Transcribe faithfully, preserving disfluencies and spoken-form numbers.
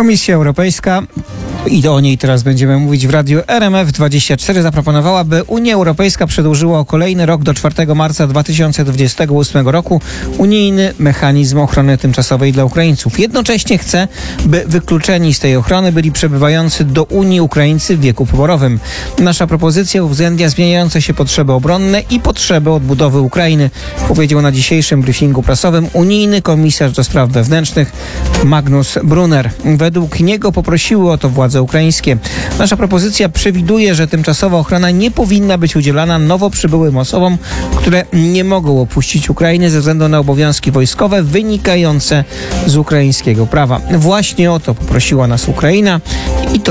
Komisja Europejska, i o niej teraz będziemy mówić w Radiu R M F dwadzieścia cztery, zaproponowała, by Unia Europejska przedłużyła o kolejny rok do czwartego marca dwa tysiące dwudziestego ósmego roku unijny mechanizm ochrony tymczasowej dla Ukraińców. Jednocześnie chce, by wykluczeni z tej ochrony byli przebywający do Unii Ukraińcy w wieku poborowym. Nasza propozycja uwzględnia zmieniające się potrzeby obronne i potrzeby odbudowy Ukrainy, powiedział na dzisiejszym briefingu prasowym unijny komisarz do spraw wewnętrznych Magnus Brunner. Według niego poprosiły o to władze ukraińskie. Nasza propozycja przewiduje, że tymczasowa ochrona nie powinna być udzielana nowo przybyłym osobom, które nie mogą opuścić Ukrainy ze względu na obowiązki wojskowe wynikające z ukraińskiego prawa. Właśnie o to poprosiła nas Ukraina i to